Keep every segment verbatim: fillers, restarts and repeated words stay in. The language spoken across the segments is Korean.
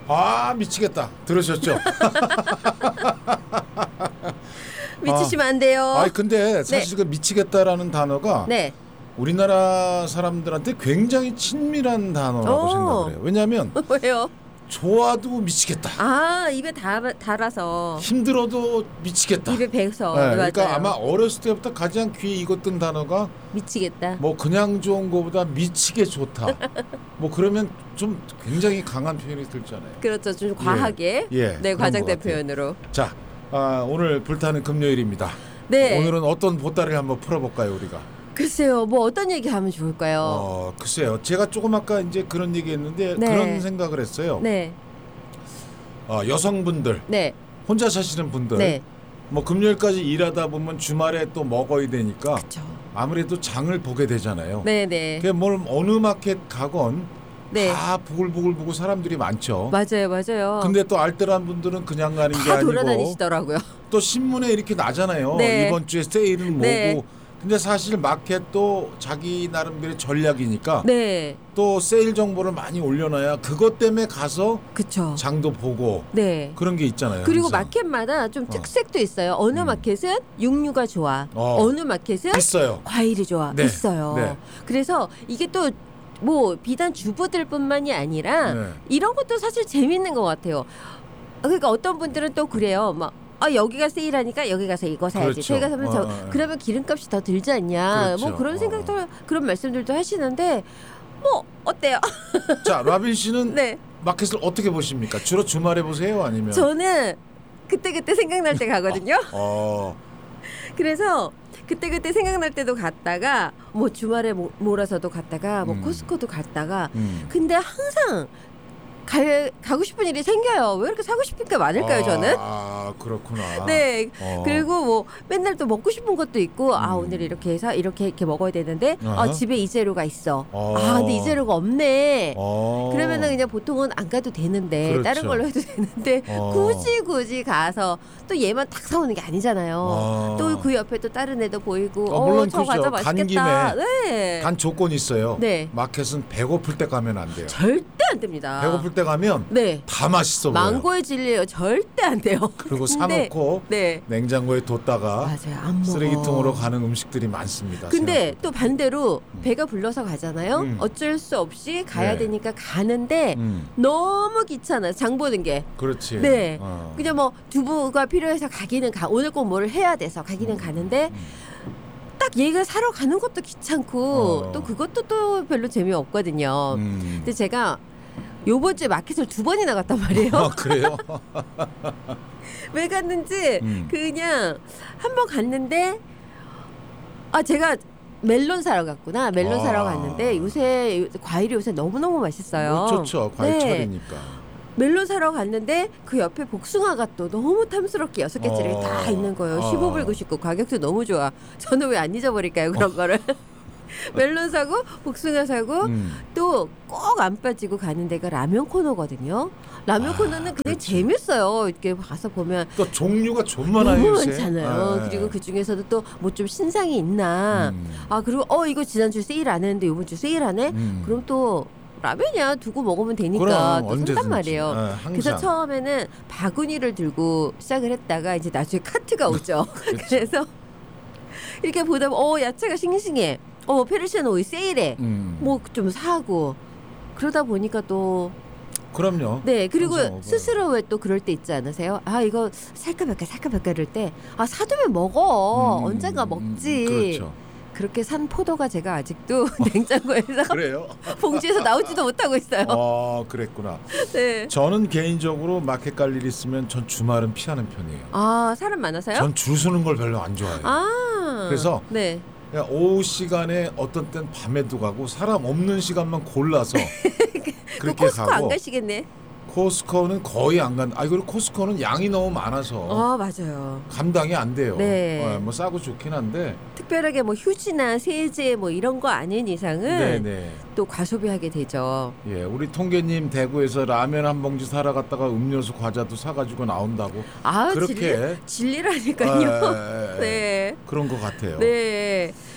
아 미치겠다. 들으셨죠? 미치시면 안 돼요. 아 근데 사실 네. 그 미치겠다라는 단어가 네. 우리나라 사람들한테 굉장히 친밀한 단어라고 오. 생각을 해요. 왜냐하면 왜요? 좋아도 미치겠다. 아 입에 달, 달아서 힘들어도 미치겠다. 입에 배서. 네, 그러니까 아마 어렸을 때부터 가장 귀에 익었던 단어가 미치겠다. 뭐 그냥 좋은 거보다 미치게 좋다. 뭐 그러면 좀 굉장히 강한 표현이 들잖아요. 그렇죠. 좀 과하게. 예, 예, 네 과장된 표현으로. 자 아, 오늘 불타는 금요일입니다. 네. 오늘은 어떤 보따리를 한번 풀어볼까요 우리가? 글쎄요, 뭐 어떤 얘기 하면 좋을까요? 어, 글쎄요. 제가 조금 아까 이제 그런 얘기했는데 네. 그런 생각을 했어요. 네. 어, 여성분들, 네. 혼자 사시는 분들, 네. 뭐 금요일까지 일하다 보면 주말에 또 먹어야 되니까 그쵸. 아무래도 장을 보게 되잖아요. 네, 네. 그게 뭘 어느 마켓 가건 네. 다 보글보글 보고 사람들이 많죠. 맞아요, 맞아요. 근데 또 알뜰한 분들은 그냥 가는 게 다 아니고 돌아다니시더라고요. 또 신문에 이렇게 나잖아요. 네. 이번 주에 세일은 뭐고. 네. 근데 사실 마켓도 자기 나름대로 전략이니까 네. 또 세일 정보를 많이 올려놔야 그것 때문에 가서 그쵸. 장도 보고 네. 그런 게 있잖아요. 그리고 항상. 마켓마다 좀 어. 특색도 있어요. 어느 음. 마켓은 육류가 좋아. 어. 느 마켓은 있어요. 과일이 좋아. 네. 있어요. 네. 그래서 이게 또 뭐 비단 주부들뿐만이 아니라 네. 이런 것도 사실 재밌는 것 같아요. 그러니까 어떤 분들은 또 그래요. 막 아 여기가 세일하니까 여기 가서 이거 사야지. 그렇죠. 저희가 사면 저 어, 어. 그러면 기름값이 더 들지 않냐. 그렇죠. 뭐 그런 어. 생각도 그런 말씀들도 하시는데 뭐 어때요? 자, 라빈 씨는 네. 마켓을 어떻게 보십니까? 주로 주말에 보세요, 아니면? 저는 그때 그때 생각날 때 가거든요. 어. 그래서 그때 그때 생각날 때도 갔다가 뭐 주말에 모, 몰아서도 갔다가 뭐 음. 코스코도 갔다가 음. 근데 항상 가, 가고 싶은 일이 생겨요. 왜 이렇게 사고 싶은 게 많을까요, 아, 저는? 아, 그렇구나. 네. 어. 그리고 뭐 맨날 또 먹고 싶은 것도 있고 아 음. 오늘 이렇게 해서 이렇게 이렇게 먹어야 되는데 어허. 아 집에 이 재료가 있어. 어. 아 근데 이 재료가 없네. 어. 그러면은 그냥 보통은 안 가도 되는데 그렇죠. 다른 걸로 해도 되는데 어. 굳이 굳이 가서 또 얘만 딱 사오는 게 아니잖아요. 어. 또 그 옆에 또 다른 애도 보이고 어, 물론 저 그죠. 과자 간 맛있겠다. 김에 네. 단 조건이 있어요. 네. 마켓은 배고플 때 가면 안 돼요. 절대 안 됩니다. 배고플 때 가면 네. 다 맛있어 보여요. 망고의 진리예요. 절대 안 돼요. 그리고 근데, 사놓고 네. 냉장고에 뒀다가 맞아요. 안 먹어. 쓰레기통으로 가는 음식들이 많습니다. 근데 생각보다. 또 반대로 배가 불러서 가잖아요. 음. 어쩔 수 없이 가야 네. 되니까 가는데 음, 너무 귀찮아요. 장 보는 게. 그렇지. 네. 어. 그냥 뭐 두부가 필요해서 가기는 가. 오늘 꼭 뭘 해야 돼서 가기는 가는데 음. 딱 얘가 사러 가는 것도 귀찮고 어. 또 그것도 또 별로 재미없거든요. 음. 근데 제가 요번 주에 마켓을 두 번이나 갔단 말이에요. 아, 그래요? 왜 갔는지 음. 그냥 한 번 갔는데 아 제가 멜론 사러 갔구나. 멜론 아. 사러 갔는데 요새 과일이 요새 너무너무 맛있어요. 뭐 좋죠. 과일철이니까. 네. 멜론 사러 갔는데 그 옆에 복숭아가 또 너무 탐스럽게 여섯 개짜리 어. 다 있는 거예요. 어. 십오 불 구십구 가격도 너무 좋아. 저는 왜 안 잊어버릴까요 그런 거를. 멜론 사고 복숭아 사고 음. 또 꼭 안 빠지고 가는 데가 라면 코너거든요. 라면 아, 코너는 그냥 그렇지. 재밌어요. 이렇게 가서 보면 또 종류가 좀 많아요. 너무 요새. 많잖아요. 네. 그리고 그 중에서도 또 뭐 좀 신상이 있나. 음. 아 그리고 어 이거 지난주 세일 안 했는데 이번 주 세일하네. 음. 그럼 또 라면이야 두고 먹으면 되니까 그럼, 또 언제든지. 산단 말이에요. 네, 항상. 그래서 처음에는 바구니를 들고 시작을 했다가 이제 나중에 카트가 오죠. 그렇죠. 그래서 이렇게 보다 보면 어 야채가 싱싱해. 어 페르시안 오일 세일해. 음. 뭐 좀 사고 그러다 보니까 또 그럼요. 네, 그리고 항상 스스로 왜 또 그럴 때 있지 않으세요? 아, 이거 살까 말까 살까 말까 이럴 때 아, 사두면 먹어. 음, 언젠가 음, 먹지. 그렇죠. 그렇게 산 포도가 제가 아직도 냉장고에서 그래요? 봉지에서 나오지도 못하고 있어요. 어, 그랬구나. 네. 저는 개인적으로 마켓 갈 일 있으면 전 주말은 피하는 편이에요. 아, 사람 많아서요? 전 줄 서는 걸 별로 안 좋아해요. 아. 그래서 네. 그냥 오후 시간에 어떤 땐 밤에도 가고 사람 없는 시간만 골라서 그 그렇게 코스코 안 가고 가시겠네. 코스코는 거의 안 간. 아 그리고 코스코는 양이 너무 많아서 아, 맞아요. 감당이 안 돼요. 네. 어, 뭐 싸고 좋긴 한데. 특별하게 뭐 휴지나 세제 뭐 이런 거 아닌 이상은 네네. 또 과소비하게 되죠. 예, 우리 통계님 대구에서 라면 한 봉지 사러 갔다가 음료수 과자도 사가지고 나온다고. 아, 그렇게 진리, 진리라니까요. 에, 에, 에, 네. 그런 것 같아요. 네.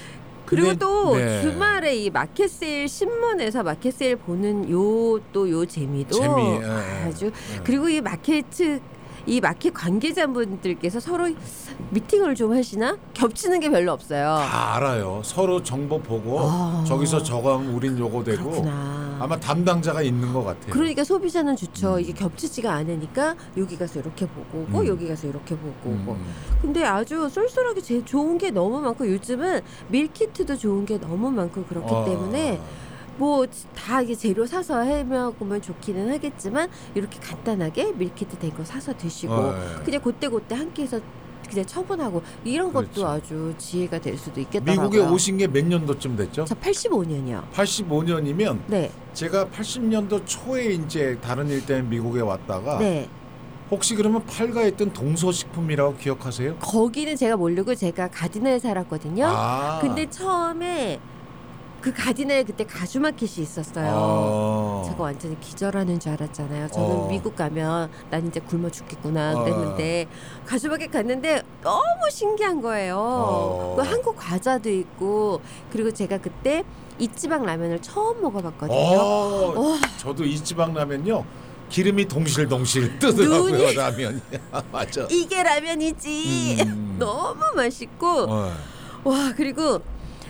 그리고 근데, 또 네. 주말에 이 마켓 세일 신문에서 마켓 세일 보는 요 또 요 재미도 재미, 예, 아주 예. 그리고 이 마켓 이 마켓 관계자분들께서 서로 미팅을 좀 하시나? 겹치는 게 별로 없어요. 다 알아요. 서로 정보 보고 아. 저기서 저거 하면 우린 요거 되고 그렇구나. 아마 담당자가 있는 것 같아요. 그러니까 소비자는 좋죠. 음. 이게 겹치지가 않으니까 여기 가서 이렇게 보고 오고 음. 여기 가서 이렇게 보고 오고. 음. 근데 아주 쏠쏠하게 제일 좋은 게 너무 많고 요즘은 밀키트도 좋은 게 너무 많고 그렇기 어. 때문에 뭐 다 이게 재료 사서 해 먹으면 좋기는 하겠지만 이렇게 간단하게 밀키트 된 거 사서 드시고 어, 예. 그냥 그때 그때 한 끼에서 그냥 처분하고 이런 것도 그렇죠. 아주 지혜가 될 수도 있겠더라고요. 미국에 오신 게 몇 년도쯤 됐죠? 저 팔십오 년이요. 팔십오 년이면 네, 제가 팔십 년도 초에 이제 다른 일 때문에 미국에 왔다가 네. 혹시 그러면 팔가했던 동서식품이라고 기억하세요? 거기는 제가 모르고 제가 가디나에 살았거든요. 아. 근데 처음에 그 가디나에 그때 가주마켓이 있었어요. 어. 제가 완전히 기절하는 줄 알았잖아요. 저는 어. 미국 가면 난 이제 굶어 죽겠구나 어. 그랬는데 가주마켓 갔는데 너무 신기한 거예요. 어. 그 한국 과자도 있고 그리고 제가 그때 이지방 라면을 처음 먹어봤거든요. 어. 와. 저도 이 지방 라면요. 기름이 동실동실 뜨더라고요. 눈이- 라면이. 맞아. 이게 라면이지. 음. 너무 맛있고 어. 와 그리고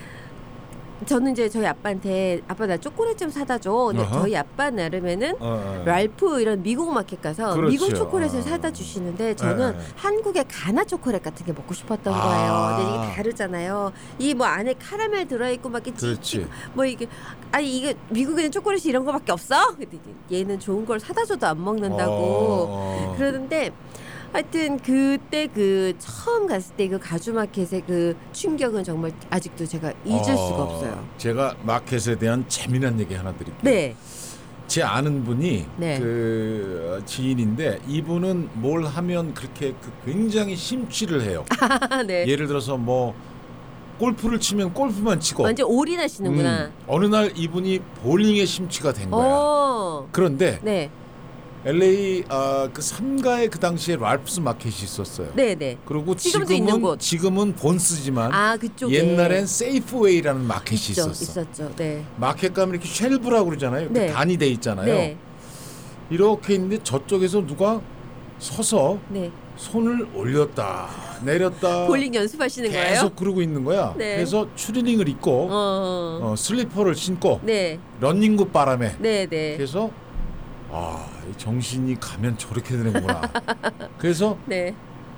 저는 이제 저희 아빠한테 아빠 나 초콜릿 좀 사다 줘. 근데 어허. 저희 아빠 나름에는 어, 어. 랄프 이런 미국 마켓 가서 그렇죠. 미국 초콜릿을 어. 사다 주시는데 저는 네. 한국의 가나 초콜릿 같은 게 먹고 싶었던 아. 거예요. 근데 이게 다르잖아요. 이 뭐 안에 카라멜 들어있고 막 이렇게 그렇지. 찌- 뭐 이게 아니 이게 미국에는 초콜릿이 이런 거밖에 없어? 근데 얘는 좋은 걸 사다 줘도 안 먹는다고 어. 그러는데 하여튼 그때 그 처음 갔을 때 그 가주 마켓의 그 충격은 정말 아직도 제가 잊을 어. 수가 없어요. 제가 마켓에 대한 재미난 얘기 하나 드릴게요. 네. 제 아는 분이 네. 그 지인인데 이분은 뭘 하면 그렇게 그 굉장히 심취를 해요. 아, 네. 예를 들어서 뭐 골프를 치면 골프만 치고 완전 올인하시는구나. 음, 어느 날 이분이 볼링에 심취가 된 거야. 어. 그런데 네. 엘에이 아, 그 삼가에 그 당시에 랄프스 마켓이 있었어요. 네, 네. 그리고 지금도 있는 지금은 곳. 지금은 본스지만 아, 그쪽에 옛날엔 세이프웨이라는 마켓이 있죠, 있었어. 있었죠. 네. 마켓 가면 이렇게 쉘브라고 그러잖아요. 네. 그 단이 돼 있잖아요. 네. 이렇게 있는데 저쪽에서 누가 서서 네. 손을 올렸다 내렸다 볼링 연습하시는 거예요? 계속 그러고 있는 거야. 네. 그래서 추리닝을 입고 어. 어, 슬리퍼를 신고 네. 런닝구 바람에 네, 네. 그래서 아, 이 정신이 가면 저렇게 되는구나. 그래서 네.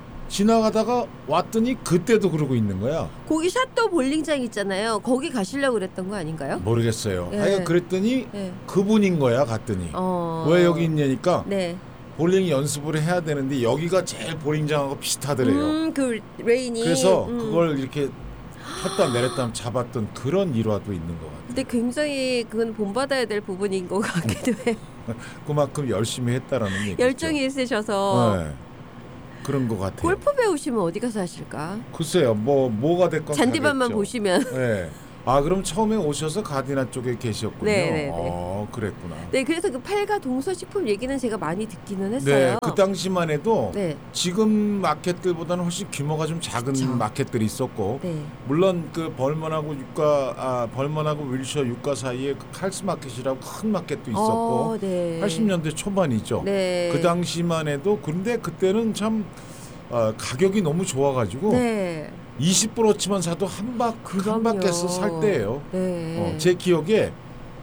지나가다가 왔더니 그때도 그러고 있는 거야. 거기 샷도 볼링장 있잖아요. 거기 가시려고 그랬던 거 아닌가요? 모르겠어요. 네. 하여간 그랬더니 네. 그분인 거야. 갔더니 어. 왜 여기 있냐니까 네. 볼링 연습을 해야 되는데 여기가 제일 볼링장하고 비슷하더래요. 음, 그 레인이 그래서 음. 그걸 이렇게 탔다 내렸다 잡았던 그런 일화도 있는 것 같아요. 근데 굉장히 그건 본받아야 될 부분인 것 같기도 해요. 그만큼 열심히 했다라는 얘기죠. 열정이 있으셔서 네. 그런 것 같아요. 골프 배우시면 어디 가서 하실까? 글쎄요, 뭐 뭐가 됐건 잔디밭만 가겠죠. 보시면. 네. 아 그럼 처음에 오셔서 가디나 쪽에 계셨군요. 네, 네, 네. 어, 그랬구나. 네, 그래서 그 팔가 동서식품 얘기는 제가 많이 듣기는 네, 했어요. 그 당시만 해도 네, 지금 마켓들보다는 훨씬 규모가 좀 작은 그쵸. 마켓들이 있었고 네, 물론 그 벌먼하고 유가 아 벌먼하고 윌셔 유가 사이에 그 칼스 마켓이라고 큰 마켓도 있었고 어, 네. 팔십 년대 초반이죠. 네. 그 당시만 해도 그런데 그때는 참 어, 가격이 너무 좋아가지고 네. 이십 불어치만 사도 한박 한 그럼요. 바켓을 살 때예요. 네. 어, 제 기억에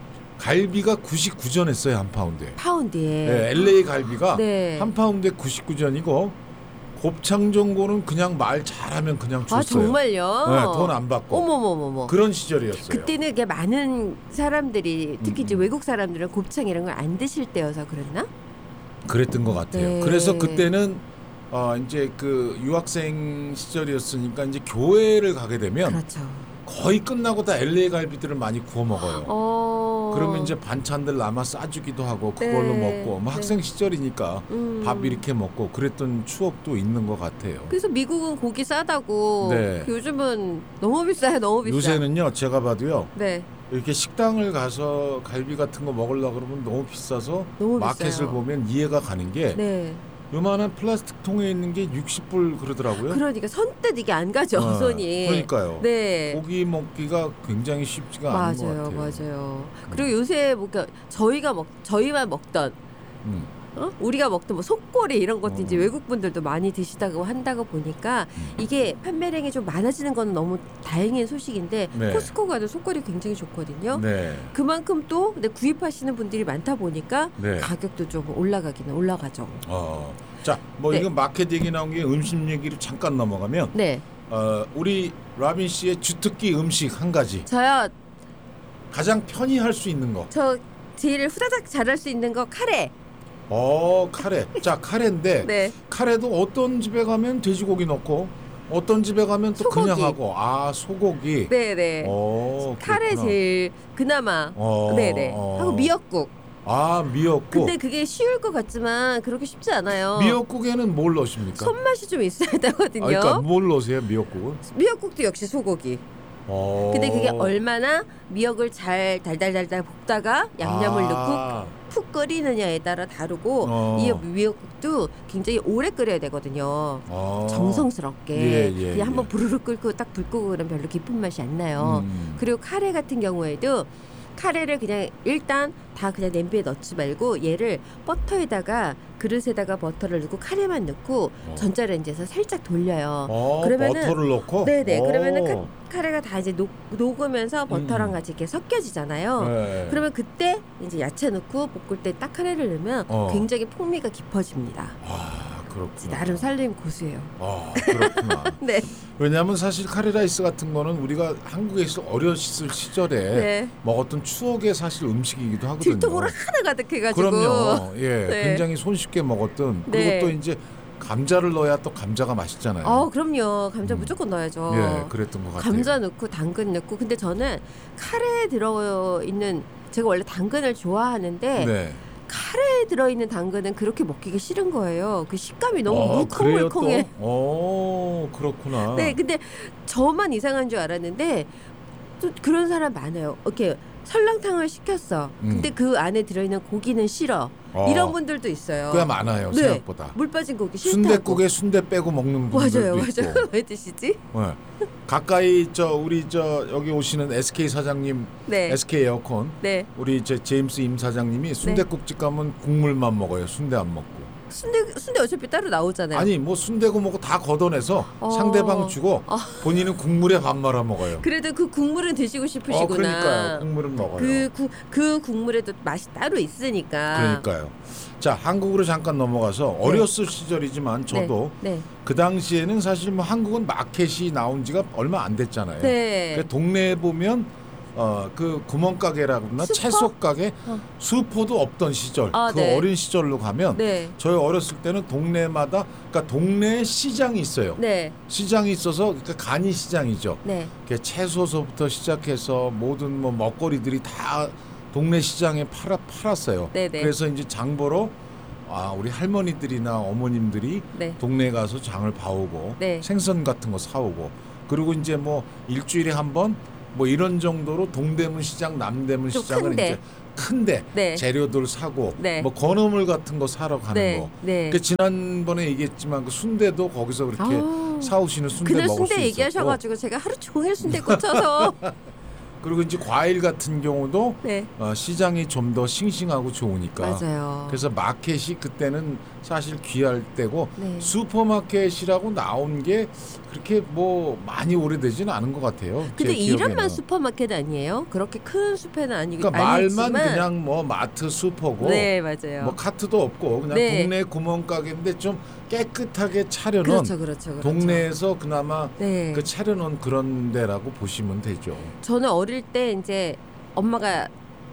갈비가 구십구 전 했어요 한 파운드에. 파운드에. 네, 엘에이 갈비가 네. 한 파운드에 구십구 전이고 곱창 전골은 그냥 말 잘하면 그냥 줬어요. 아, 정말요? 네, 돈 안 받고. 어머머머머. 그런 시절이었어요. 그때는 이게 많은 사람들이 특히 이제 음. 외국 사람들은 곱창 이런 걸 안 드실 때여서 그랬나? 그랬던 것 같아요. 네. 그래서 그때는 어, 이제 그 유학생 시절이었으니까 이제 교회를 가게 되면 그렇죠. 거의 끝나고 다 엘에이 갈비들을 많이 구워 먹어요. 어. 그러면 이제 반찬들 남아 싸주기도 하고 그걸로 네. 먹고 뭐 네. 학생 시절이니까 음. 밥 이렇게 먹고 그랬던 추억도 있는 것 같아요. 그래서 미국은 고기 싸다고 네. 요즘은 너무 비싸요. 너무 비싸. 요새는요 제가 봐도요 네. 이렇게 식당을 가서 갈비 같은 거 먹으려고 그러면 너무 비싸서 너무 마켓을 비싸요. 보면 이해가 가는 게 네. 요만한 플라스틱 통에 있는 게 육십 불 그러더라고요. 그러니까 선뜻 이게 안 가죠. 어, 손이. 그러니까요. 네. 고기 먹기가 굉장히 쉽지가 않은 것 맞아요, 같아요. 맞아요. 그리고 요새 뭔가 저희가 먹 저희만 먹던 음. 어? 우리가 먹던 뭐 속꼬리 이런 것도 어. 이제 외국 분들도 많이 드시다고 한다고 보니까 음. 이게 판매량이 좀 많아지는 건 너무 다행인 소식인데 네. 코스코 가도 속꼬리 굉장히 좋거든요. 네. 그만큼 또 근데 구입하시는 분들이 많다 보니까 네. 가격도 좀 올라가기는 올라가죠. 어. 자, 뭐 네. 이거 마켓 얘기 나온 게 음식 얘기로 잠깐 넘어가면 네, 어, 우리 라빈 씨의 주특기 음식 한 가지. 저요 가장 편히 할 수 있는 거. 저 제일 후다닥 잘할 수 있는 거 카레. 어, 카레. 자, 카레인데 네, 카레도 어떤 집에 가면 돼지고기 넣고 어떤 집에 가면 또 소고기. 그냥 하고. 아, 소고기. 네, 네. 어, 카레 그렇구나. 제일 그나마. 어, 네, 네. 어. 하고 미역국. 아, 미역국. 근데 그게 쉬울 것 같지만 그렇게 쉽지 않아요. 미역국에는 뭘 넣으십니까? 손맛이 좀 있어야 되거든요. 아, 그러니까 뭘 넣으세요, 미역국은? 미역국도 역시 소고기. 어. 근데 그게 얼마나 미역을 잘 달달달달 볶다가 양념을 아. 넣고 푹 끓이느냐에 따라 다르고 어. 이 미역국도 굉장히 오래 끓여야 되거든요. 어. 정성스럽게 예, 예, 그냥 한번 예. 부르르 끓고 딱 불 끄고 그러면 별로 깊은 맛이 안 나요. 음. 그리고 카레 같은 경우에도 카레를 그냥 일단 다 그냥 냄비에 넣지 말고 얘를 버터에다가 그릇에다가 버터를 넣고 카레만 넣고 어. 전자레인지에서 살짝 돌려요. 어, 그러면은- 버터를 넣고? 네네. 오. 그러면은 카, 카레가 다 이제 녹, 녹으면서 버터랑 음. 같이 이렇게 섞여지잖아요. 네. 그러면 그때 이제 야채 넣고 볶을 때 딱 카레를 넣으면 어. 굉장히 풍미가 깊어집니다. 아, 그렇구나. 나름 살림 고수예요. 아, 그렇구나. 네. 왜냐하면 사실 카레라이스 같은 거는 우리가 한국에 있을 어렸을 시절에 네. 먹었던 추억의 사실 음식이기도 하거든요. 들통으로 하나 가득해가지고. 그럼요. 예, 네. 굉장히 손쉽게 먹었던. 그리고 네. 또 이제 감자를 넣어야 또 감자가 맛있잖아요. 어, 그럼요. 감자 음. 무조건 넣어야죠. 예, 그랬던 것 같아요. 감자 넣고 당근 넣고. 근데 저는 카레에 들어 있는 제가 원래 당근을 좋아하는데 네. 카레에 들어있는 당근은 그렇게 먹기가 싫은 거예요. 그 식감이 너무 어, 그래요 또? 물컹물컹해. 어, 그렇구나. 네, 근데 저만 이상한 줄 알았는데 또 그런 사람 많아요. 이렇게 설렁탕을 시켰어. 음. 근데 그 안에 들어있는 고기는 싫어. 어, 이런 분들도 있어요. 꽤 많아요. 네. 생각보다. 물 빠진 고기 싫다고. 순댓국에 순대 빼고 먹는 분들도 맞아요, 있고. 맞아요. 왜 드시지? 네. 가까이 저 우리 저 여기 오시는 에스케이 사장님, 네, 에스케이 에어컨 네. 우리 제 제임스 임 사장님이 순댓국집 가면 국물만 먹어요. 순대 안 먹고. 순대 순대 어차피 따로 나오잖아요. 아니 뭐 순대고 뭐고 다 걷어내서 어. 상대방 주고 어. 본인은 국물에 밥 말아 먹어요. 그래도 그 국물은 드시고 싶으시구나. 어, 그러니까요. 국물은 먹어요. 그, 그, 그 국물에도 맛이 따로 있으니까. 그러니까요. 자, 한국으로 잠깐 넘어가서 어렸을 시절이지만 저도 네. 그 당시에는 사실 뭐 한국은 마켓이 나온 지가 얼마 안 됐잖아요. 네. 그 동네에 보면 어, 그 구멍가게라고 그러나 슈퍼? 채소 가게 어. 수포도 없던 시절 아, 그 네. 어린 시절로 가면 네. 저희 어렸을 때는 동네마다 그러니까 동네에 시장이 있어요. 네. 시장이 있어서 그러니까 간이 시장이죠. 네. 그 채소서부터 시작해서 모든 뭐 먹거리들이 다 동네 시장에 팔아, 팔았어요. 네네. 그래서 이제 장 보러 아, 우리 할머니들이나 어머님들이 네. 동네 가서 장을 봐오고 네. 생선 같은 거 사오고 그리고 이제 뭐 일주일에 한 번 뭐 이런 정도로 동대문 시장, 남대문 좀 시장을 큰데. 이제 큰데 네. 재료들 사고 네. 뭐 건어물 같은 거 사러 가는 네. 거. 네. 그 지난번에 얘기했지만 그 순대도 거기서 그렇게 아. 사오시는 순대 그날 먹을 수 순대 있었고. 얘기하셔가지고 제가 하루 종일 순대 꽂혀서 그리고 이제 과일 같은 경우도 네. 어, 시장이 좀 더 싱싱하고 좋으니까. 맞아요. 그래서 마켓이 그때는 사실 귀할 때고 네. 슈퍼마켓이라고 나온 게 그렇게 뭐 많이 오래되지는 않은 것 같아요. 근데 제 이름만 기억에는. 슈퍼마켓 아니에요? 그렇게 큰 슈퍼는 아니고 그러니까 말만 아니지만. 그냥 뭐 마트 슈퍼고 네, 맞아요. 뭐 카트도 없고 그냥 네. 동네 구멍가게인데 좀 깨끗하게 차려놓은 그렇죠, 그렇죠, 그렇죠. 동네에서 그나마 네. 그 차려놓은 그런 데라고 보시면 되죠. 저는 어릴 때 이제 엄마가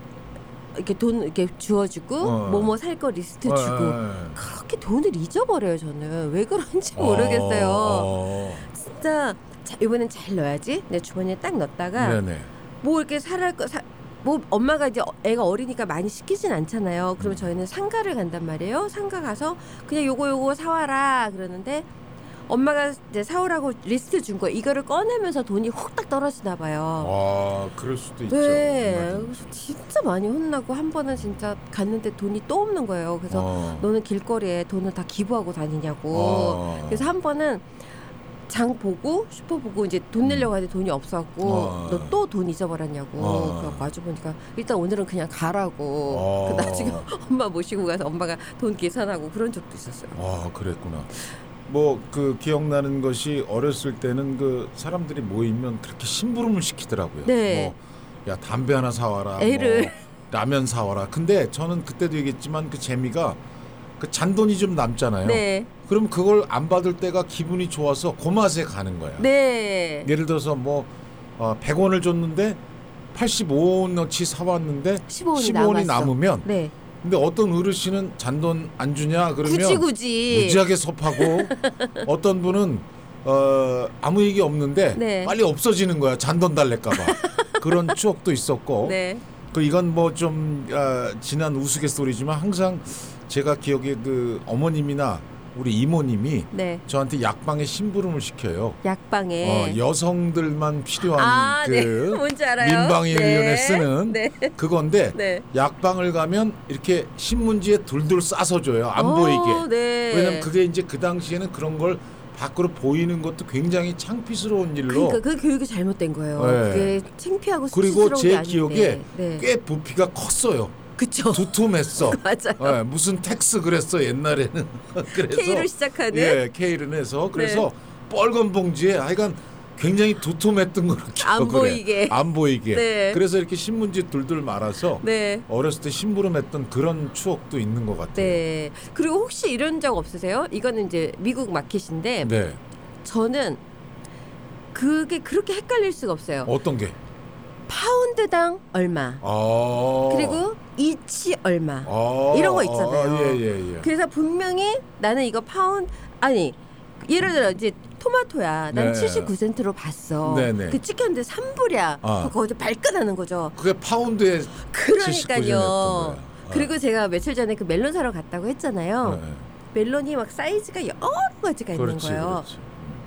이렇게 돈 이렇게 주워주고 어. 뭐뭐 살 거 리스트 어, 주고 어, 어. 그렇게 돈을 잊어버려요. 저는 왜 그런지 모르겠어요. 어, 진짜 자, 이번엔 잘 넣어야지. 내 주머니에 딱 넣었다가 네네. 뭐 이렇게 살할 거 사, 뭐 엄마가 이제 애가 어리니까 많이 시키진 않잖아요. 그러면 음. 저희는 상가를 간단 말이에요. 상가 가서 그냥 요거 요거 사와라 그러는데 엄마가 이제 사오라고 리스트 준 거 이거를 꺼내면서 돈이 훅딱 떨어지나 봐요. 아, 그럴 수도 있죠. 네. 얼마든지. 그래서 진짜 많이 혼나고 한 번은 진짜 갔는데 돈이 또 없는 거예요. 그래서 어. 너는 길거리에 돈을 다 기부하고 다니냐고. 어. 그래서 한 번은 장 보고 슈퍼 보고 이제 돈 내려고 하는데 돈이 없었고 어. 너 또 돈 잊어버렸냐고. 어. 그래서 마주 보니까 일단 오늘은 그냥 가라고. 어. 그 나중에 엄마 모시고 가서 엄마가 돈 계산하고 그런 적도 있었어요. 아, 그랬구나. 뭐 그 기억나는 것이 어렸을 때는 그 사람들이 모이면 그렇게 심부름을 시키더라고요. 네. 뭐, 야 담배 하나 사와라. 애를. 뭐 라면 사와라. 근데 저는 그때도 얘기했지만 그 재미가 그 잔돈이 좀 남잖아요. 네. 그럼 그걸 안 받을 때가 기분이 좋아서 그 맛에 가는 거야. 네. 예를 들어서 뭐 어, 백 원을 줬는데 팔십오 원어치 사왔는데 십오 원이, 십오 원이 남았어. 남으면 네. 근데 어떤 어르신은 잔돈 안 주냐 그러면 굳이 굳이. 무지하게 섭하고 어떤 분은 어, 아무 얘기 없는데 네. 빨리 없어지는 거야. 잔돈 달랠까 봐. 그런 추억도 있었고 네. 그 이건 뭐 좀 아, 지난 우스갯소리지만 항상 제가 기억에 그 어머님이나 우리 이모님이 네. 저한테 약방에 심부름을 시켜요. 약방에. 어, 여성들만 필요한 아, 그 네. 뭔지 알아요. 민방위원회 네. 쓰는 네. 그건데 네. 약방을 가면 이렇게 신문지에 둘둘 싸서 줘요. 안 어, 보이게. 네. 왜냐면 그게 이제 그 당시에는 그런 걸 밖으로 보이는 것도 굉장히 창피스러운 일로 그러니까 그 교육이 잘못된 거예요. 네. 그게 창피하고 그리고 수치스러운 제 게 아닌데. 기억에 네. 꽤 부피가 컸어요. 그쵸. 두툼했어. 맞아요. 예, 무슨 텍스 그랬어 옛날에는. 그래서 K로 시작하는. 예, K를 해서 그래서 빨간 봉지에 하여간 굉장히 두툼했던 걸로 안 기억을 해. 보이게. 안 보이게. 네. 그래서 이렇게 신문지 둘둘 말아서 네. 어렸을 때 심부름했던 그런 추억도 있는 것 같아요. 네. 그리고 혹시 이런 적 없으세요? 이거는 이제 미국 마켓인데 네. 저는 그게 그렇게 헷갈릴 수가 없어요. 어떤 게? 파운드당 얼마. 아. 그리고 이치 얼마. 아. 이런 거 있잖아요. 아, 예, 예, 예. 그래서 분명히 나는 이거 파운 아니 예를 들어 이제 토마토야. 난 네. 칠십구 센트로 봤어. 네네. 그 찍혔는데 삼 불이야. 아. 거기서 발끈하는 거죠. 그게 파운드에 그러니까요. 아. 그리고 제가 며칠 전에 그 멜론 사러 갔다고 했잖아요. 네. 멜론이 막 사이즈가 여러 가지가 있는 그렇지, 거예요. 그렇지.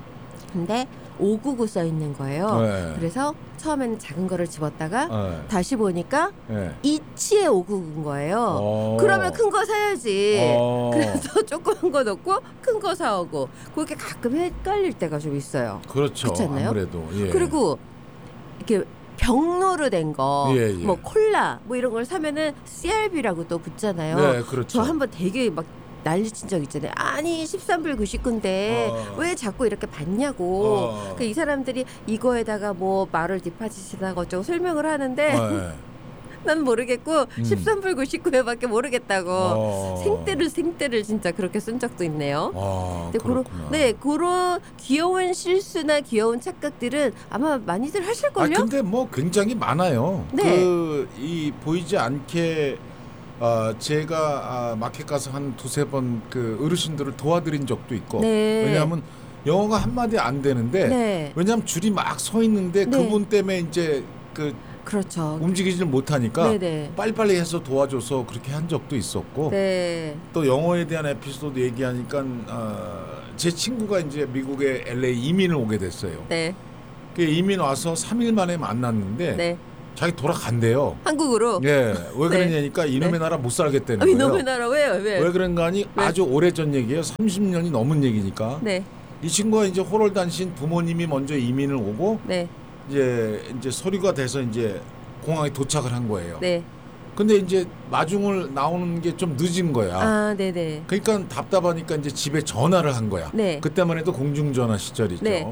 근데 오백구십구 써 있는 거예요. 네. 그래서 처음에는 작은 거를 집었다가 네. 다시 보니까 네. 이치에 오백구십구인 거예요. 어. 그러면 큰 거 사야지. 어. 그래서 조그만 거 넣고 큰 거 사오고 그게 가끔 헷갈릴 때가 좀 있어요. 그렇죠. 그렇지 않나요? 아무래도. 예. 그리고 이렇게 병로로 된 거, 예, 예. 뭐 콜라 뭐 이런 걸 사면은 씨알비라고 또 붙잖아요. 네, 그렇죠. 저 한번 되게 막 난리친 적 있잖아요. 아니 십삼 불 구십구인데 어. 왜 자꾸 이렇게 받냐고. 어. 그 이 사람들이 이거에다가 뭐 말을 디파짓이다 어쩌고 설명을 하는데 네. 난 모르겠고 음. 십삼 불 구십구에밖에 모르겠다고. 어. 생떼를 생떼를 진짜 그렇게 쓴 적도 있네요. 아, 근데 그런 그렇구나. 네 그런 귀여운 실수나 귀여운 착각들은 아마 많이들 아, 하실걸요. 근데 뭐 굉장히 많아요. 네. 그 이 보이지 않게 아, 제가 아, 마켓 가서 한 두세 번 그 어르신들을 도와드린 적도 있고. 네. 왜냐하면 영어가 한마디 안 되는데 네. 왜냐하면 줄이 막 서 있는데 네. 그분 때문에 이제 그 그렇죠. 움직이질 못하니까 네네. 빨리빨리 해서 도와줘서 그렇게 한 적도 있었고 네. 또 영어에 대한 에피소드 얘기하니까 어, 제 친구가 이제 미국에 엘에이 이민을 오게 됐어요. 네. 그 이민 와서 삼 일 만에 만났는데 네. 자기 돌아간대요. 한국으로. 예, 왜 네. 그러냐니까 이놈의 네. 나라 못 살겠다는 아, 거예요. 이놈의 나라 왜요? 왜? 왜 그런가 하니 아주 오래전 얘기예요. 삼십 년이 넘은 얘기니까. 네. 이 친구가 이제 호롤단신 부모님이 먼저 이민을 오고 네. 이제 이제 서류가 돼서 이제 공항에 도착을 한 거예요. 네. 근데 이제 마중을 나오는 게 좀 늦은 거야. 아, 네네. 그러니까 답답하니까 이제 집에 전화를 한 거야. 네. 그때만 해도 공중전화 시절이죠. 네.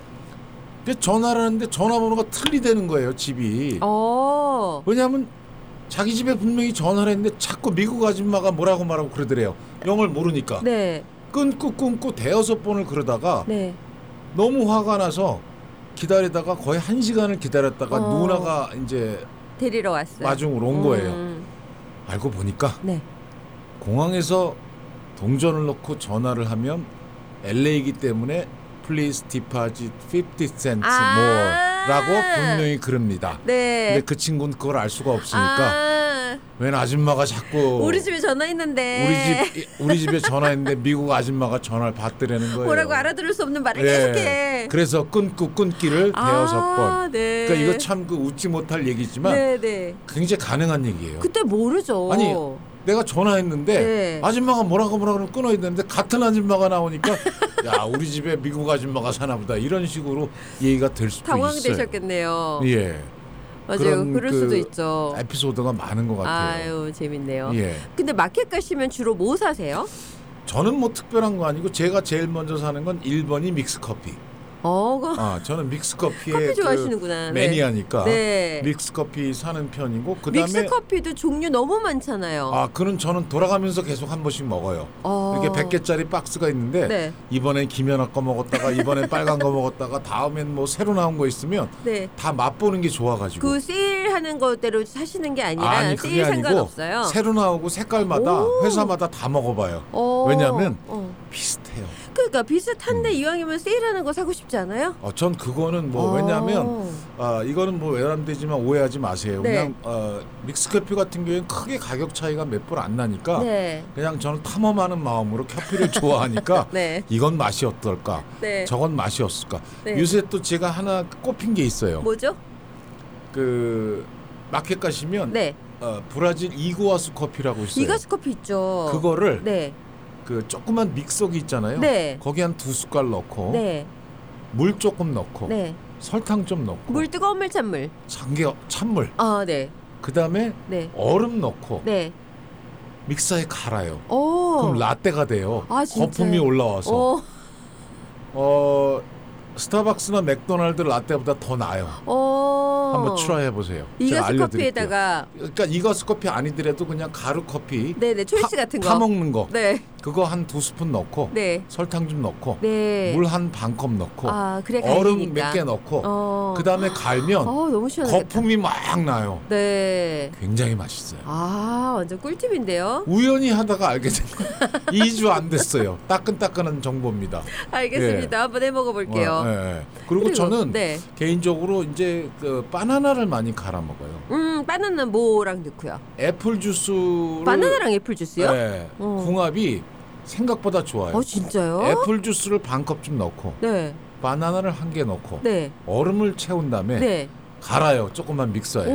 그래서 전화를 하는데 전화번호가 틀리다는 거예요, 집이. 어. 왜냐하면 자기 집에 분명히 전화를 했는데 자꾸 미국 아줌마가 뭐라고 말하고 그러더래요. 영어를 모르니까. 네. 끊고 끊고 대여섯 번을 그러다가 네. 너무 화가 나서 기다리다가 거의 한 시간을 기다렸다가 어. 누나가 이제 데리러 왔어요. 마중으로 온 거예요. 음. 알고 보니까 네. 공항에서 동전을 넣고 전화를 하면 엘에이이기 때문에 Please deposit fifty cents 아. more 라고 분명히 그럽니다. 네. 근데 그 친구는 그걸 알 수가 없으니까 아. 웬 아줌마가 자꾸 우리 집에 전화했는데 우리 집 우리 집에 전화했는데 미국 아줌마가 전화를 받더라는 거예요. 뭐라고 알아들을 수 없는 말을 예. 계속해. 그래서 끊고 끊기를 아, 대여섯 번. 네. 그러니까 이거 참 그 웃지 못할 얘기지만 네, 네. 굉장히 가능한 얘기예요. 그때 모르죠. 아니, 내가 전화했는데 네. 아줌마가 뭐라고 뭐라고 끊어야 되는데 같은 아줌마가 나오니까 야 우리 집에 미국 아줌마가 사나보다 이런 식으로 얘기가 될 수도 있어요. 당황되셨겠네요. 예. 맞아요. 그런 그럴 그 수도 있죠. 에피소드가 많은 것 같아요. 아유 재밌네요. 예. 근데 마켓 가시면 주로 뭐 사세요? 저는 뭐 특별한 거 아니고 제가 제일 먼저 사는 건 일 번이 믹스 커피. 어, 그 아, 저는 믹스 커피의 커피 그 좋아하시는구나. 매니아니까 네. 믹스 커피 사는 편이고 그다음에 믹스 커피도 종류 너무 많잖아요. 아, 그는 저는 돌아가면서 계속 한 번씩 먹어요. 어. 이렇게 백 개짜리 박스가 있는데 네. 이번엔 김연아 거 먹었다가 이번엔 빨간 거 먹었다가 다음엔 뭐 새로 나온 거 있으면 네. 다 맛보는 게 좋아가지고. 그 세일하는 거대로 사시는 게 아니라 아니 그게 세일 아니고 상관없어요. 새로 나오고 색깔마다 오. 회사마다 다 먹어봐요. 어. 왜냐하면 어. 비슷해요. 그러니까 비슷한데 이왕이면 세일하는 거 사고 싶지 않아요? 어, 전 그거는 뭐 어. 왜냐하면 아, 이거는 뭐 외람되지만 오해하지 마세요. 네. 그냥 어, 믹스커피 같은 경우에는 크게 가격 차이가 몇 불 안 나니까 네. 그냥 저는 탐험하는 마음으로 커피를 좋아하니까 네. 이건 맛이 어떨까, 네. 저건 맛이 없을까. 네. 요새 또 제가 하나 꼽힌 게 있어요. 뭐죠? 그 마켓 가시면 네. 어, 브라질 이구아수 커피라고 있어요. 이가스 커피 있죠. 그거를 네. 그 조그만 믹서기 있잖아요. 네. 거기 한 두 숟갈 넣고 네. 물 조금 넣고 네. 설탕 좀 넣고 물 뜨거운 물 찬물. 참게 찬물. 아, 네. 그 다음에 네. 얼음 넣고 네. 믹서에 갈아요. 오. 그럼 라떼가 돼요. 아, 진짜요? 거품이 올라와서. 어. 어 스타벅스나 맥도날드 라떼보다 더 나아요. 어. 한번 트라이 해보세요. 제가 이가스 알려드릴게요. 커피에다가 그러니까 이가스 커피 아니더라도 그냥 가루 커피 네네 초이스 타, 같은 거. 타 먹는 거. 네. 그거 한 두 스푼 넣고 네. 설탕 좀 넣고 네. 물 한 반 컵 넣고 아, 그래 얼음 갈리니까. 몇 개 넣고 어. 그 다음에 갈면 어, 너무 시원하겠다. 거품이 막 나요. 네. 굉장히 맛있어요. 아, 완전 꿀팁인데요. 우연히 하다가 알게 된 거예요. 이 주 안 됐어요. 따끈따끈한 정보입니다. 알겠습니다. 한번 해 먹어 볼게요. 어, 예, 예. 그리고, 그리고, 저는 네. 개인적으로 이제 그 바나나를 많이 갈아 먹어요. 음, 바나나 뭐랑 넣고요? 애플 주스를 바나나랑 애플 주스요? 네, 어. 궁합이 생각보다 좋아요. 어, 진짜요? 애플 주스를 반 컵 좀 넣고 네. 바나나를 한 개 넣고 네. 얼음을 채운 다음에 네. 갈아요. 조그만 믹서에.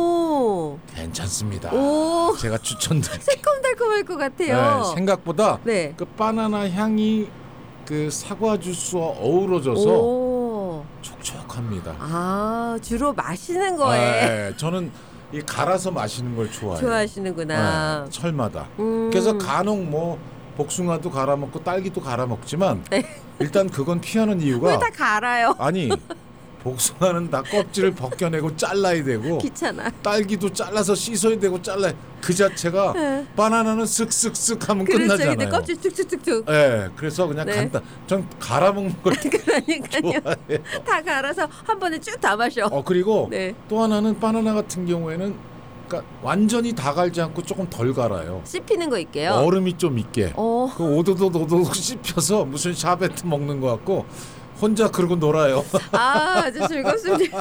오. 괜찮습니다. 오. 제가 추천드릴게요. 새콤달콤할 것 같아요. 네, 생각보다 네. 그 바나나 향이 그 사과 주스와 어우러져서 오. 촉촉합니다. 아, 주로 마시는 거에 네, 저는 이 갈아서 마시는 걸 좋아해요. 좋아하시는구나. 네, 철마다. 음. 그래서 간혹 뭐 복숭아도 갈아 먹고 딸기도 갈아 먹지만 네. 일단 그건 피하는 이유가 왜 다 갈아요? 아니 복숭아는 다 껍질을 벗겨내고 잘라야 되고 귀찮아. 딸기도 잘라서 씻어야 되고 잘라야 그 자체가 네. 바나나는 쓱쓱쓱 하면 그렇죠. 끝나잖아요. 근데 껍질 툭툭툭툭. 네, 그래서 그냥 네. 간단. 전 갈아 먹는 걸 그러니까요. 좋아해요. 다 갈아서 한 번에 쭉 다 마셔. 어 그리고 네. 또 하나는 바나나 같은 경우에는 그러니까 완전히 다 갈지 않고 조금 덜 갈아요. 씹히는 거 있게요. 얼음이 좀 있게. 어. 그 오도독 오도독 씹혀서 무슨 샤베트 먹는 것 같고 혼자 그러고 놀아요. 아, 아주 즐겁습니다.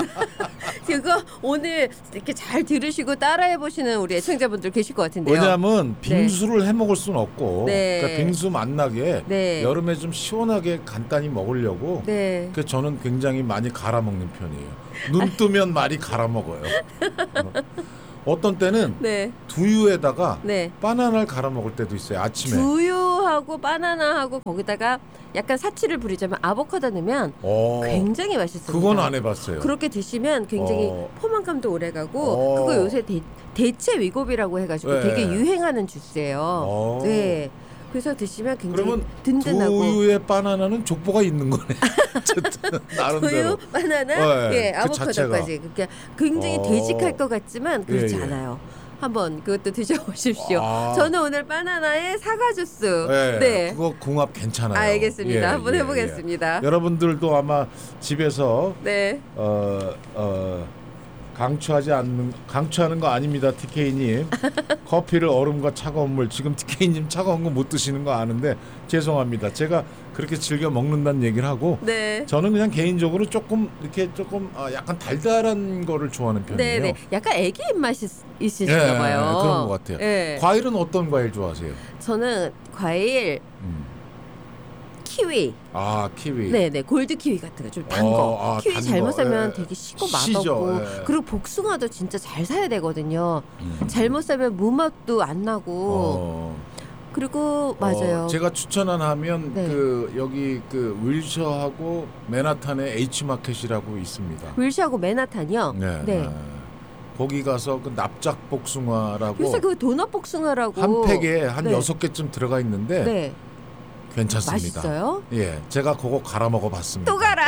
그거 오늘 이렇게 잘 들으시고 따라해 보시는 우리 애청자분들 계실 것 같은데요. 왜냐하면 빙수를 해 먹을 수는 없고 네. 그러니까 빙수 맛나게 네. 여름에 좀 시원하게 간단히 먹으려고 네. 그 저는 굉장히 많이 갈아 먹는 편이에요. 눈 뜨면 많이 갈아 먹어요. 어. 어떤 때는 네. 두유에다가 네. 바나나를 갈아 먹을 때도 있어요. 아침에. 두유하고 바나나하고 거기다가 약간 사치를 부리자면 아보카도 넣으면 어, 굉장히 맛있습니다. 그건 안 해봤어요. 그렇게 드시면 굉장히 어. 포만감도 오래가고 어. 그거 요새 대, 대체 위고비라고 해가지고 네. 되게 유행하는 주스예요. 어. 네. 그래서 드시면 굉장히 그러면 든든하고 두유에 바나나는 족보가 있는 거네. 어쨌든 나름대로. 두유, 바나나, 네, 예, 그 아보카도까지. 그러니까 굉장히 어. 되직할 것 같지만 그렇지 예, 예. 않아요. 한번 그것도 드셔보십시오. 아. 저는 오늘 바나나에 사과 주스. 네, 네. 그거 궁합 괜찮아요. 알겠습니다. 예, 한번 예, 해보겠습니다. 예. 여러분들도 아마 집에서 네. 어, 어, 강추하지 않는 강추하는 거 아닙니다, 티케이님. 커피를 얼음과 차가운 물. 지금 티케이님 차가운 거 못 드시는 거 아는데 죄송합니다. 제가 그렇게 즐겨 먹는다는 얘기를 하고 네. 저는 그냥 개인적으로 조금 이렇게 조금 아, 약간 달달한 거를 좋아하는 편이에요. 네네. 약간 애기 입맛이 있으신가 예, 봐요. 그런 것 같아요. 예. 과일은 어떤 과일 좋아하세요? 저는 과일 음. 키위. 아 키위. 네네. 골드 키위 같은 거 좀 단 어, 거. 아, 키위 단 잘못 거. 사면 예. 되게 시고 시죠. 맛없고. 예. 그리고 복숭아도 진짜 잘 사야 되거든요. 음. 잘못 사면 무맛도 안 나고. 어. 그리고 맞아요. 어, 제가 추천한 하면 네. 그 여기 그 윌셔하고 맨하탄에 H 마켓이라고 있습니다. 윌시하고 맨하탄이요. 네. 네. 네. 거기 가서 그 납작 복숭아라고 요새 그 도넛 복숭아라고 한 팩에 한 네. 여섯 개쯤 들어가 있는데 네. 괜찮습니다. 맛있어요? 예, 제가 그거 갈아 먹어봤습니다. 또 가라.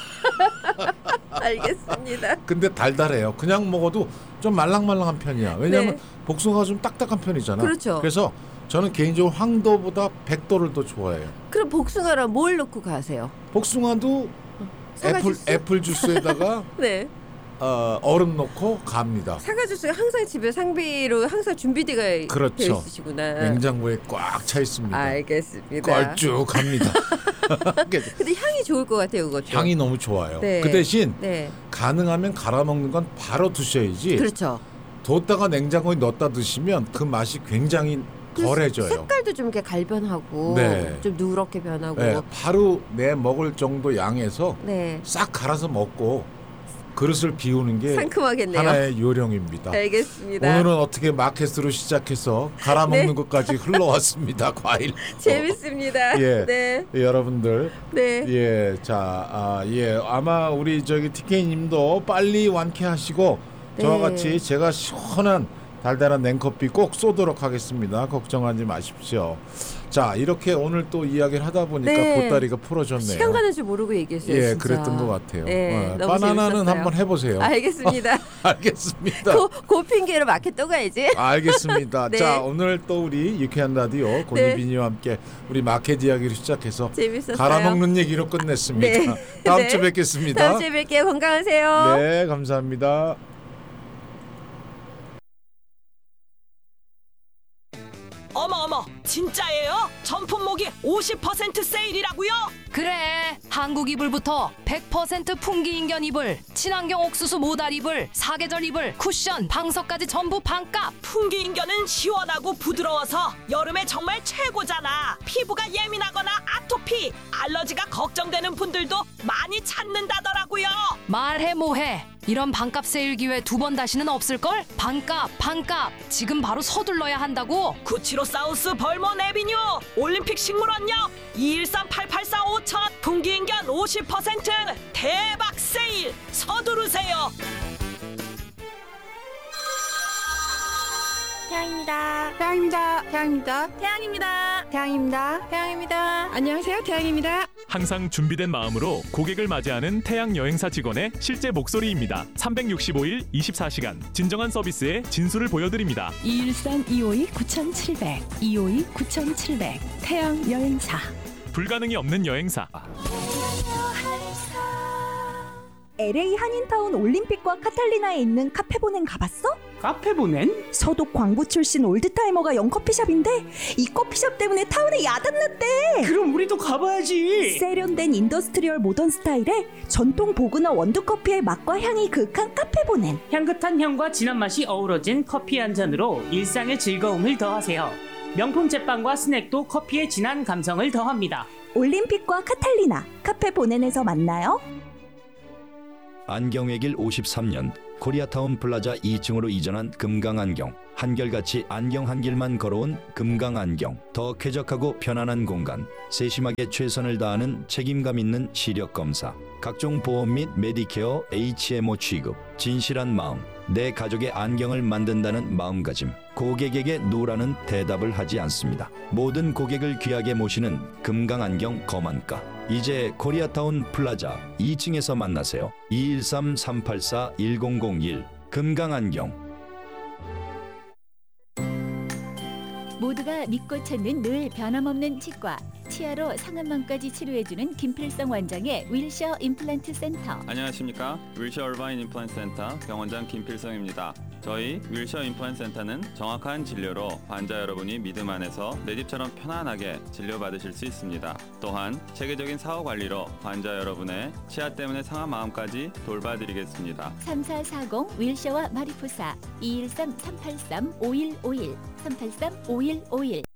알겠습니다. 근데 달달해요. 그냥 먹어도 좀 말랑말랑한 편이야. 왜냐하면 네. 복숭아가 좀 딱딱한 편이잖아. 그렇죠. 그래서 저는 개인적으로 황도보다 백도를 더 좋아해요. 그럼 복숭아랑 뭘 넣고 가세요? 복숭아도 사과 애플 주스? 애플 주스에다가 네. 어, 얼음 넣고 갑니다. 사과 주스가 항상 집에 상비로 항상 준비되어 그렇죠. 있으시구나. 냉장고에 꽉 차 있습니다. 알겠습니다. 껄쭉합니다. 근데 향이 좋을 것 같아요, 그것도. 향이 너무 좋아요. 네. 그 대신 네. 가능하면 갈아 먹는 건 바로 드셔야지. 그렇죠. 뒀다가 냉장고에 넣었다 드시면 그 맛이 굉장히 덜해져요. 색깔도 좀 이렇게 갈변하고 네. 좀 누렇게 변하고. 네, 바로 내 먹을 정도 양에서 네. 싹 갈아서 먹고 그릇을 비우는 게 상큼하겠네요. 하나의 요령입니다. 알겠습니다. 오늘은 어떻게 마켓으로 시작해서 갈아 먹는 네. 것까지 흘러왔습니다. 과일. 재밌습니다. 예. 네. 예, 여러분들. 네. 예, 자, 아, 예, 아마 우리 저기 티케이님도 빨리 완쾌하시고 네. 저와 같이 제가 시원한 달달한 냉커피 꼭 쏘도록 하겠습니다. 걱정하지 마십시오. 자, 이렇게 오늘 또 이야기를 하다 보니까 네. 보따리가 풀어졌네요. 시간 가는 줄 모르고 얘기했어요. 예, 진짜. 그랬던 것 같아요. 네, 어, 너무 바나나는 재밌었어요. 한번 해보세요. 알겠습니다. 알겠습니다. 고, 고 핑계로 마켓 또 가야지. 알겠습니다. 네. 자, 오늘 또 우리 유쾌한 라디오 고니비니와 함께 우리 마켓 이야기를 시작해서 재밌었어요. 갈아먹는 얘기로 끝냈습니다. 네. 다음 네. 주에 뵙겠습니다. 다음 주에 뵐게요. 건강하세요. 네, 감사합니다. 어머 어머 진짜예요? 전품목이 오십 퍼센트 세일이라고요? 그래, 한국 이불부터 백 퍼센트 풍기인견 이불, 친환경 옥수수 모달 이불, 사계절 이불, 쿠션, 방석까지 전부 반값. 풍기인견은 시원하고 부드러워서 여름에 정말 최고잖아. 피부가 예민하거나 아토피, 알러지가 걱정되는 분들도 많이 찾는다더라고요. 말해 뭐해, 이런 반값 세일 기회 두 번 다시는 없을걸? 반값 반값, 지금 바로 서둘러야 한다고. 구치로사우스 벌몬 에비뉴 올림픽 식물원역 이일삼 팔팔사 오천 풍기인견 오십 퍼센트 대박 세일 서두르세요. 태양입니다. 태양입니다. 태양입니다. 태양입니다. 태양입니다. 태양입니다. 안녕하세요. 태양입니다. 항상 준비된 마음으로 고객을 맞이하는 태양 여행사 직원의 실제 목소리입니다. 삼백육십오 일 이십사 시간 진정한 서비스의 진수를 보여드립니다. 이일삼 이오이 구칠백 이오이 구칠백 태양 여행사. 불가능이 없는 여행사. 엘에이 한인타운 올림픽과 카탈리나에 있는 카페보넨 가봤어? 카페보넨? 서독 광부 출신 올드타이머가 연 커피숍인데 이 커피숍 때문에 타운에 야단났대. 그럼 우리도 가봐야지. 세련된 인더스트리얼 모던 스타일의 전통 보그너 원두커피의 맛과 향이 그윽한 카페보넨. 향긋한 향과 진한 맛이 어우러진 커피 한 잔으로 일상의 즐거움을 더하세요. 명품 제빵과 스낵도 커피의 진한 감성을 더합니다. 올림픽과 카탈리나 카페보넨에서 만나요. 안경외길 오십삼 년 코리아타운 플라자 이 층으로 이전한 금강안경. 한결같이 안경 한 길만 걸어온 금강안경. 더 쾌적하고 편안한 공간. 세심하게 최선을 다하는 책임감 있는 시력 검사. 각종 보험 및 메디케어 에이치엠오 취급. 진실한 마음. 내 가족의 안경을 만든다는 마음가짐. 고객에게 노라는 대답을 하지 않습니다. 모든 고객을 귀하게 모시는 금강안경 검안가. 이제 코리아타운 플라자 이 층에서 만나세요. 이일삼 삼팔사 일공공일 금강안경. 모두가 내가 믿고 찾는 늘 변함없는 치과. 치아로 상한망까지 치료해주는 김필성 원장의 윌셔 임플란트 센터. 안녕하십니까. 윌셔 얼바인 임플란트 센터 병원장 김필성입니다. 저희 윌셔 임플란트 센터는 정확한 진료로 환자 여러분이 믿음 안에서 내 집처럼 편안하게 진료받으실 수 있습니다. 또한 체계적인 사후 관리로 환자 여러분의 치아 때문에 상한 마음까지 돌봐드리겠습니다. 삼사사공 윌셔와 마리포사 이일삼 삼팔삼 오일오일 삼팔삼 오일오일